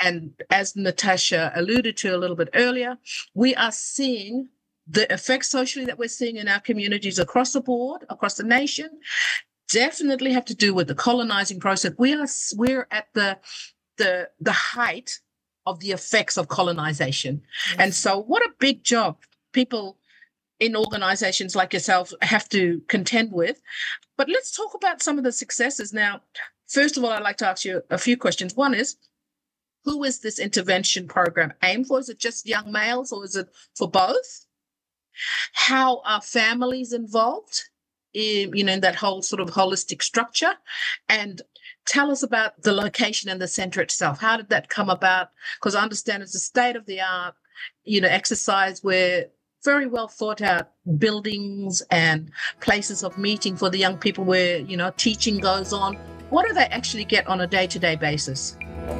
And as Natasha alluded to a little bit earlier, we are seeing the effects socially that we're seeing in our communities across the board, across the nation, definitely have to do with the colonizing process. We're at the height of the effects of colonization. Yes. And so what a big job people in organizations like yourself have to contend with. But let's talk about some of the successes. Now, first of all, I'd like to ask you a few questions. One is, who is this intervention program aimed for? Is it just young males or is it for both? How are families involved in that whole sort of holistic structure? And tell us about the location and the center itself. How did that come about? Because I understand it's a state-of-the-art, exercise where very well thought out buildings and places of meeting for the young people where, teaching goes on. What do they actually get on a day-to-day basis?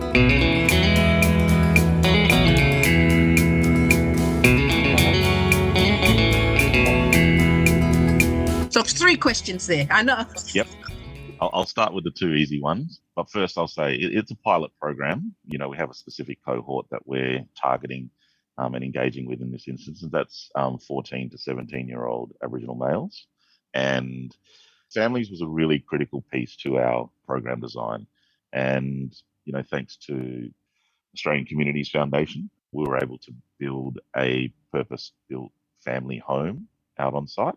So 3 questions there, I know. Yep. I'll start with the 2 easy ones. But first I'll say it's a pilot program. We have a specific cohort that we're targeting and engaging with in this instance. And that's 14 to 17-year-old Aboriginal males. And families was a really critical piece to our program design. And, thanks to Australian Communities Foundation, we were able to build a purpose-built family home out on site.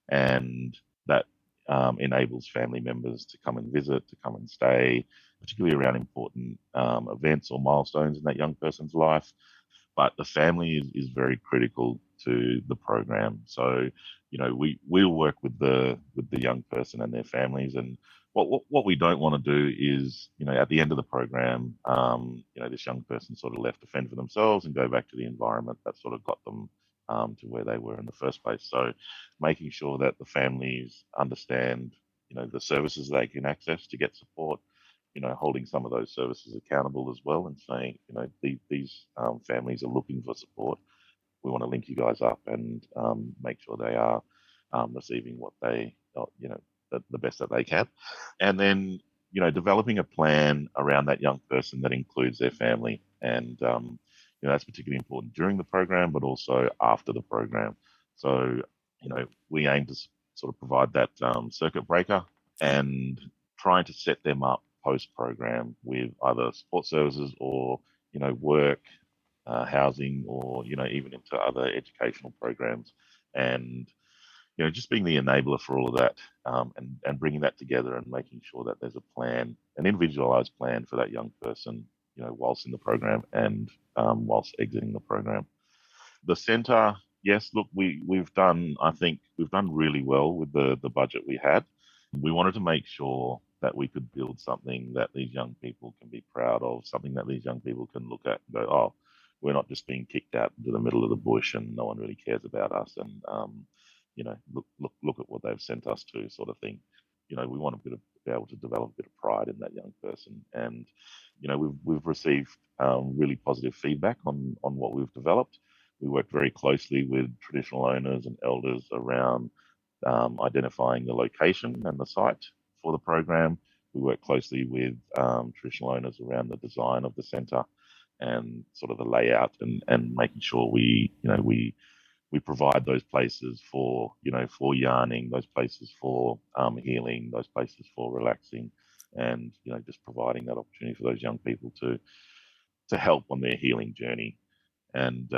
And that enables family members to come and visit, to come and stay, particularly around important events or milestones in that young person's life. But the family is very critical to the program. So, we'll work with the young person and their families. And what we don't want to do is, at the end of the program, this young person sort of left to fend for themselves and go back to the environment that sort of got them to where they were in the first place. So making sure that the families understand, the services they can access to get support, holding some of those services accountable as well and saying, these families are looking for support. We want to link you guys up and make sure they are receiving what they, the best that they can. And then, developing a plan around that young person that includes their family. And, that's particularly important during the program, but also after the program. So, we aim to sort of provide that circuit breaker and trying to set them up post-program with either support services or, work, housing, or, even into other educational programs. And, just being the enabler for all of that and bringing that together and making sure that there's a plan, an individualized plan for that young person, whilst in the program and whilst exiting the program. The centre, yes, look, we've done really well with the budget we had. We wanted to make sure that we could build something that these young people can be proud of, something that these young people can look at and go, oh, we're not just being kicked out into the middle of the bush and no one really cares about us. And, look at what they've sent us to, sort of thing. We want to be able to develop a bit of pride in that young person. And, we've received really positive feedback on what we've developed. We work very closely with traditional owners and elders around identifying the location and the site for the program. We work closely with traditional owners around the design of the centre and sort of the layout and making sure we provide those places for yarning, those places for healing, those places for relaxing, and just providing that opportunity for those young people to help on their healing journey. And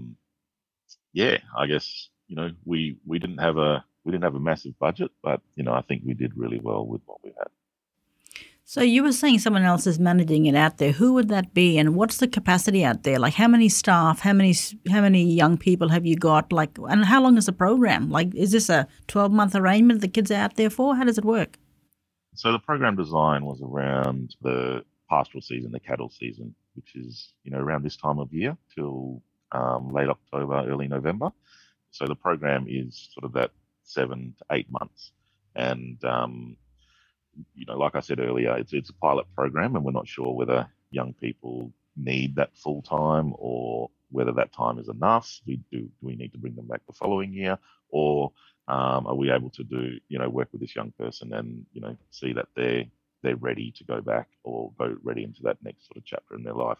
I guess we didn't have a massive budget, but I think we did really well with what we had. So you were saying someone else is managing it out there. Who would that be, and what's the capacity out there? Like, how many staff, how many young people have you got? Like, and how long is the program? Like, is this a 12-month arrangement the kids are out there for? How does it work? So the program design was around the pastoral season, the cattle season, which is around this time of year till late October, early November. So the program is sort of that 7 to 8 months, and like I said earlier, it's a pilot program, and we're not sure whether young people need that full time or whether that time is enough. Do we need to bring them back the following year, or are we able to do work with this young person and see that they're they're ready to go back or go ready into that next sort of chapter in their life.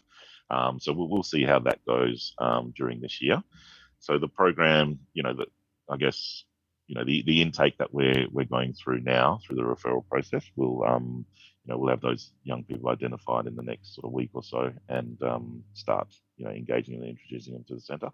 So we'll see how that goes during this year. So the program, I guess, the intake that we're going through now through the referral process will, we'll have those young people identified in the next sort of week or so and start, engaging and introducing them to the centre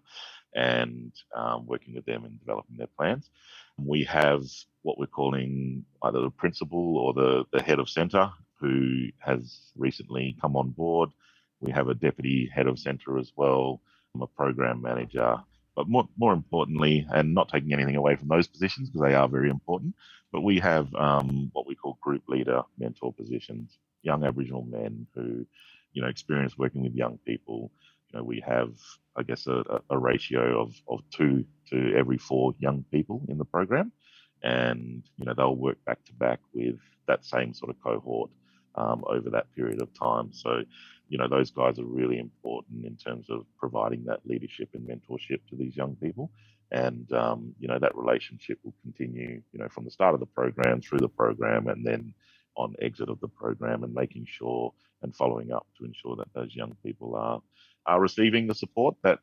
and working with them and developing their plans. We have what we're calling either the principal or the head of centre who has recently come on board. We have a deputy head of centre as well, a program manager. But more importantly, and not taking anything away from those positions because they are very important, but we have what we call group leader mentor positions, young Aboriginal men who, experience working with young people. We have, I guess, a ratio of 2 to every 4 young people in the program. And, they'll work back to back with that same sort of cohort over that period of time. So, those guys are really important in terms of providing that leadership and mentorship to these young people. And, that relationship will continue, from the start of the program, through the program, and then on exit of the program, and making sure and following up to ensure that those young people are receiving the support that,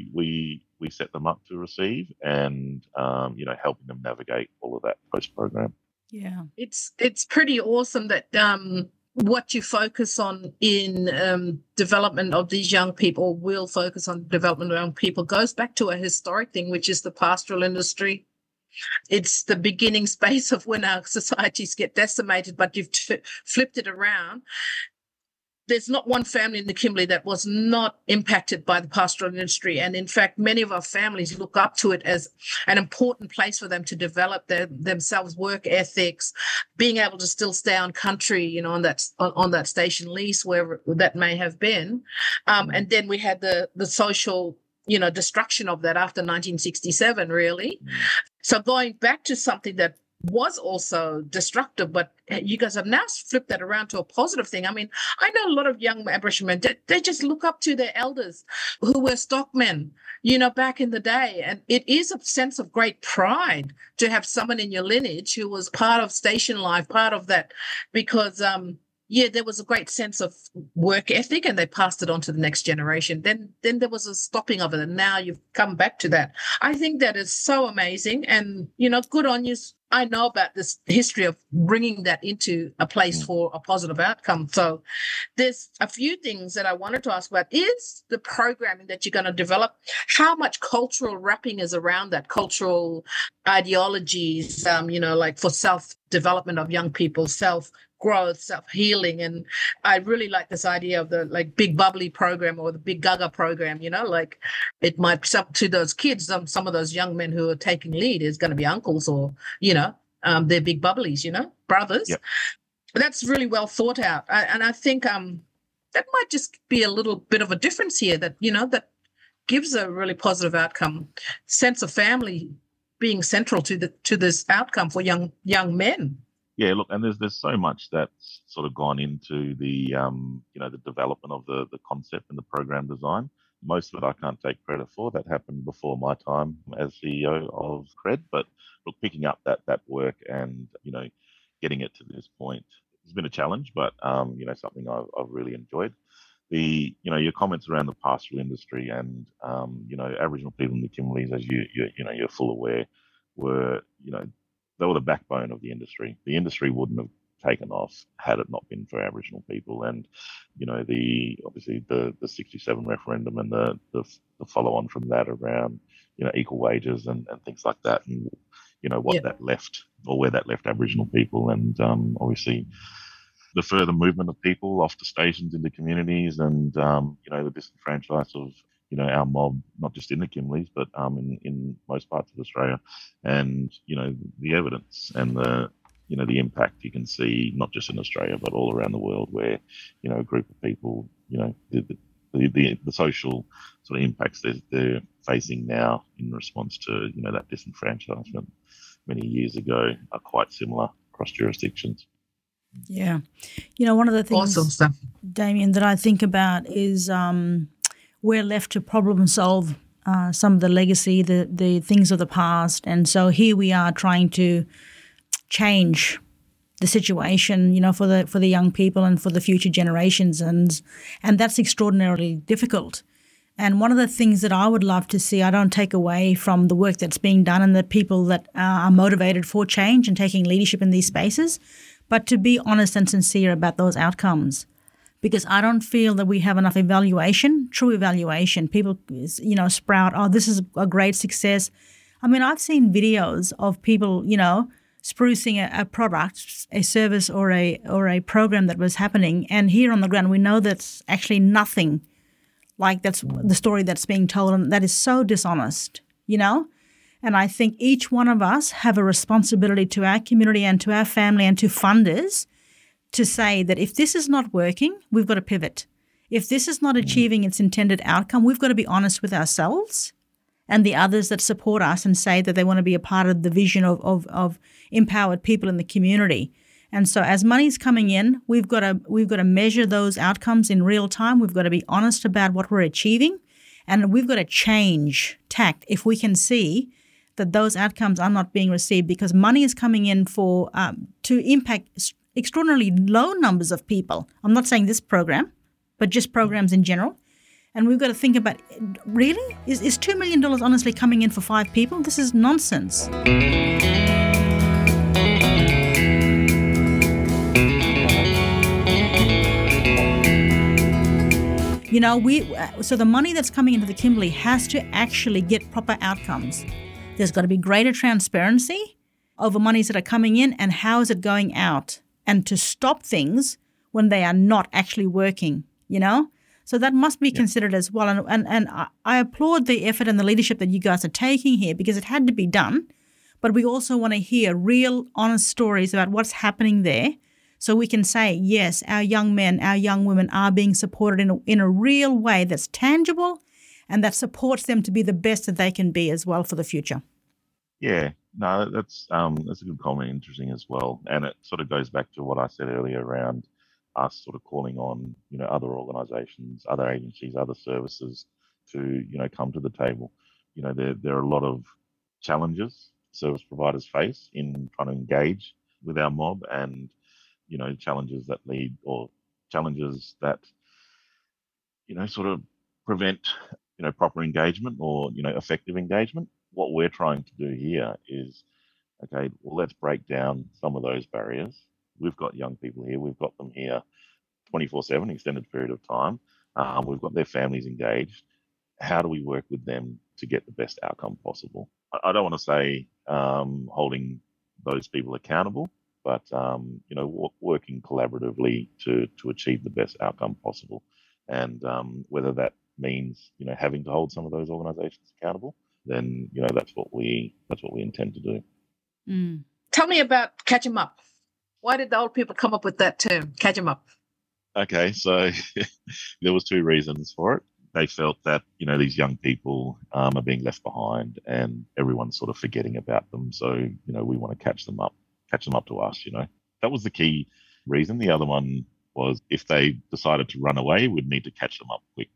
we set them up to receive and, helping them navigate all of that post-program. Yeah. It's pretty awesome that what you focus on in development of these young people, will focus on development of young people, goes back to a historic thing, which is the pastoral industry. It's the beginning space of when our societies get decimated, but you've flipped it around. There's not one family in the Kimberley that was not impacted by the pastoral industry. And in fact, many of our families look up to it as an important place for them to develop themselves, work ethics, being able to still stay on country, on that station lease, wherever that may have been. And then we had the social, destruction of that after 1967, really. So going back to something that was also destructive, but you guys have now flipped that around to a positive thing. I mean, I know a lot of young Aboriginal men, they just look up to their elders who were stockmen, back in the day. And it is a sense of great pride to have someone in your lineage who was part of station life, part of that, because there was a great sense of work ethic and they passed it on to the next generation. Then there was a stopping of it, and now you've come back to that. I think that is so amazing, and, good on you. I know about this history of bringing that into a place for a positive outcome. So there's a few things that I wanted to ask about. Is the programming that you're going to develop, how much cultural wrapping is around that, cultural ideologies, like for self-development of young people, self-growth, self-healing? And I really like this idea of the Big Bubbly program or the Big Gaga program, it might be up to those kids, some of those young men who are taking lead is going to be uncles or, they're big bubblies, brothers. Yep. That's really well thought out. And I think that might just be a little bit of a difference here that, that gives a really positive outcome, sense of family being central to this outcome for young men. Yeah, look, and there's so much that's sort of gone into the the development of the concept and the program design. Most of it I can't take credit for. That happened before my time as CEO of CRED. But look, picking up that work and getting it to this point has been a challenge, but something I've really enjoyed. Your comments around the pastoral industry and Aboriginal people in the Kimberleys, as you're full aware, were they were the backbone of the industry. The industry wouldn't have taken off had it not been for Aboriginal people. And obviously the 67 referendum and the follow on from that around equal wages and things like that, and what that left, or where that left Aboriginal people, and obviously the further movement of people off the stations into communities, and the disenfranchised of our mob, not just in the Kimberleys, but in most parts of Australia. And the evidence and the impact you can see, not just in Australia but all around the world, where a group of people, the social sort of impacts they're facing now in response to that disenfranchisement many years ago are quite similar across jurisdictions. Yeah, one of the things, awesome stuff, Damien, that I think about is we're left to problem solve some of the legacy, the things of the past, and so here we are trying to change the situation, for the young people and for the future generations, and that's extraordinarily difficult. And one of the things that I would love to see, I don't take away from the work that's being done and the people that are motivated for change and taking leadership in these spaces, but to be honest and sincere about those outcomes. Because I don't feel that we have enough true evaluation. People, sprout, oh, this is a great success. I mean, I've seen videos of people, sprucing a product, a service or a program that was happening. And here on the ground, we know that's actually nothing like that's the story that's being told, and that is so dishonest, And I think each one of us have a responsibility to our community and to our family and to funders to say that if this is not working, we've got to pivot. If this is not achieving its intended outcome, we've got to be honest with ourselves and the others that support us and say that they want to be a part of the vision of empowered people in the community. And so as money's coming in, we've got to measure those outcomes in real time. We've got to be honest about what we're achieving, and we've got to change tact if we can see that those outcomes are not being received, because money is coming in for to impact extraordinarily low numbers of people. I'm not saying this program, but just programs in general. And we've got to think about, really? Is $2 million honestly coming in for 5 people? This is nonsense. So the money that's coming into the Kimberley has to actually get proper outcomes. There's got to be greater transparency over monies that are coming in and how is it going out, and to stop things when they are not actually working, So that must be considered as well. And I applaud the effort and the leadership that you guys are taking here, because it had to be done. But we also want to hear real, honest stories about what's happening there, so we can say, yes, our young men, our young women are being supported in a real way that's tangible and that supports them to be the best that they can be as well for the future. Yeah, no, that's a good comment, interesting as well. And it sort of goes back to what I said earlier around us sort of calling on, other organisations, other agencies, other services to, come to the table. There are a lot of challenges service providers face in trying to engage with our mob, and challenges that sort of prevent proper engagement or effective engagement. What we're trying to do here is, okay, well, let's break down some of those barriers. We've got young people here. We've got them here 24/7, extended period of time. We've got their families engaged. How do we work with them to get the best outcome possible? I don't want to say holding those people accountable, but working collaboratively to achieve the best outcome possible. And whether that means having to hold some of those organisations accountable, then that's what we intend to do. Mm. Tell me about Catch 'em Up. Why did the old people come up with that term, Catch 'em Up? Okay, so there was 2 reasons for it. They felt that these young people are being left behind, and everyone's sort of forgetting about them. So we want to catch them up to us. That was the key reason. The other one was, if they decided to run away, we'd need to catch them up quick.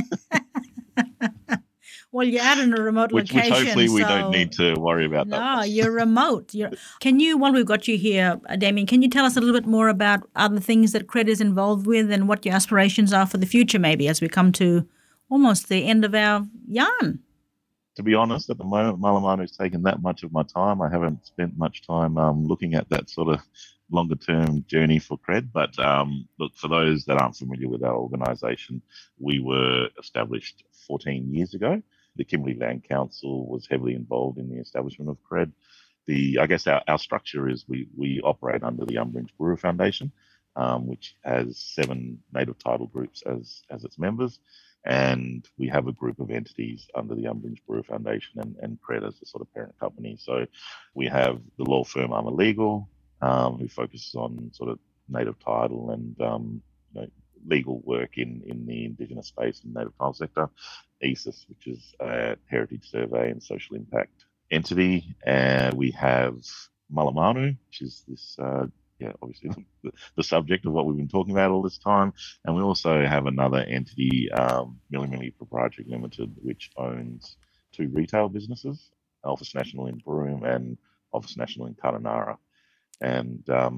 Well, you're out in a remote which location. Hopefully we don't need to worry about that. No, you're remote. Can you, while we've got you here, Damien, can you tell us a little bit more about other things that CRED is involved with and what your aspirations are for the future, maybe, as we come to almost the end of our yarn? To be honest, at the moment, Malamano's taken that much of my time. I haven't spent much time looking at that sort of longer-term journey for CRED. But look, for those that aren't familiar with our organisation, we were established 14 years ago. The Kimberley Land Council was heavily involved in the establishment of CRED. I guess our structure is we operate under the Umbringe Brewer Foundation, which has 7 native title groups as its members. And we have a group of entities under the Umbringe Brewer Foundation and CRED as the sort of parent company. So we have the law firm Armour Legal, who focuses on sort of native title and legal work in the Indigenous space and native title sector. ESIS, which is a heritage survey and social impact entity. And we have Malamano, which is this obviously the subject of what we've been talking about all this time. And we also have another entity, Milli Proprietary Limited, which owns 2 retail businesses, Office National in Broome and Office National in Kununurra. And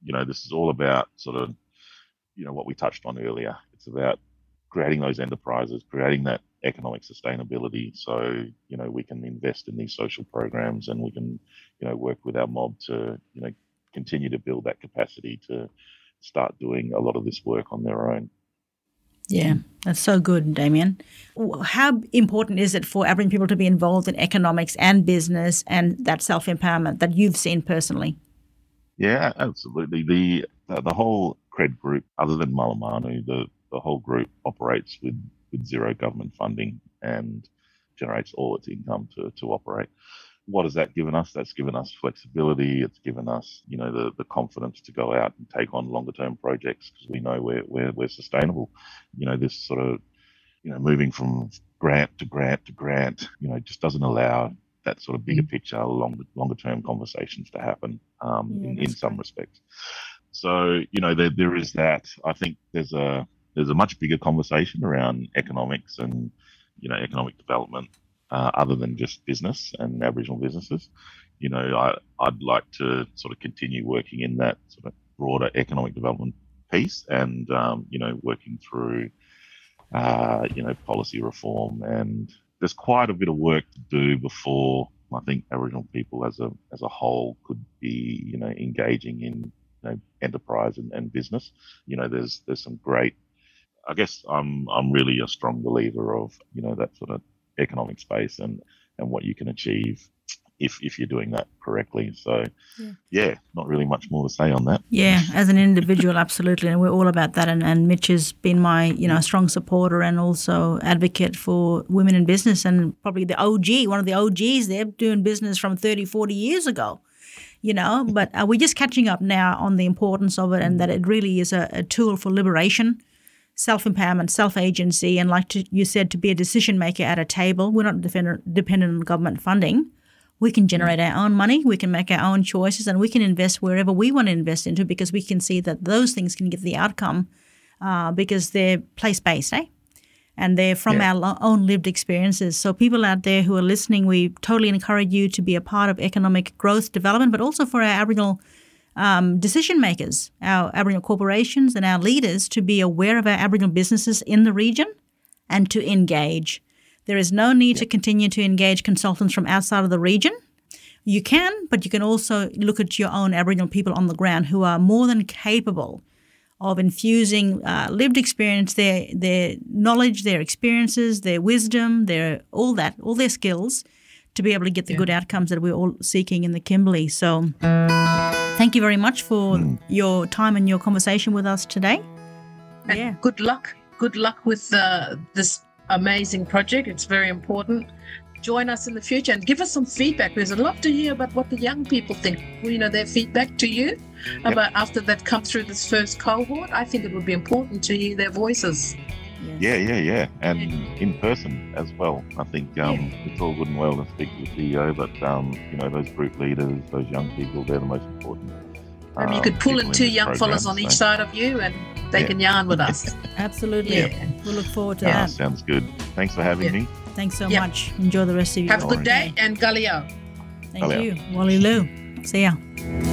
this is all about sort of, what we touched on earlier. It's about creating those enterprises, creating that economic sustainability so, we can invest in these social programs and we can, work with our mob to, continue to build that capacity to start doing a lot of this work on their own. Yeah, that's so good, Damien. How important is it for Aboriginal people to be involved in economics and business and that self-empowerment that you've seen personally? Yeah, absolutely. The whole CRED group, other than Malamanu, the whole group operates with zero government funding and generates all its income to operate. What has that given us? That's given us flexibility. It's given us, the confidence to go out and take on longer term projects because we know we're sustainable. This sort of, moving from grant to grant to grant, just doesn't allow that sort of bigger picture, longer term conversations to happen in some respects. So, there is that. I think there's a much bigger conversation around economics and, economic development other than just business and Aboriginal businesses. I'd like to sort of continue working in that sort of broader economic development piece and, working through, policy reform. And there's quite a bit of work to do before I think Aboriginal people as a whole could be, engaging in enterprise and business. There's some great. I guess I'm really a strong believer of that sort of economic space and what you can achieve if you're doing that correctly. So yeah, not really much more to say on that. Yeah, as an individual, absolutely, and we're all about that. And Mitch has been my strong supporter and also advocate for women in business, and probably the OG, one of the OGs there, doing business from 30, 40 years ago. But we're just catching up now on the importance of it and that it really is a tool for liberation, self-empowerment, self-agency, and you said, to be a decision maker at a table. We're not dependent on government funding. We can generate our own money, we can make our own choices, and we can invest wherever we want to invest into because we can see that those things can get the outcome because they're place-based, and they're from our own lived experiences. So people out there who are listening, we totally encourage you to be a part of economic growth development, but also for our Aboriginal decision makers, our Aboriginal corporations and our leaders to be aware of our Aboriginal businesses in the region and to engage. There is no need to continue to engage consultants from outside of the region. You can, but you can also look at your own Aboriginal people on the ground who are more than capable of infusing lived experience, their knowledge, their experiences, their wisdom, all their skills to be able to get the good outcomes that we're all seeking in the Kimberley. So thank you very much for your time and your conversation with us today. And good luck with this amazing project. It's very important. Join us in the future and give us some feedback, because I'd love to hear about what the young people think. Their feedback to you about after they've come through this first cohort. I think it would be important to hear their voices. Yeah. And in person as well. I think it's all good and well to speak to the CEO, but those group leaders, those young people, they're the most important. Maybe you could pull in two young fellas on each side of you and they can yarn with us. Absolutely. We'll look forward to that. Sounds good. Thanks for having me. Thanks so much. Enjoy the rest of your Have a good day and Galileo. Thank you. Wally Lou. See ya.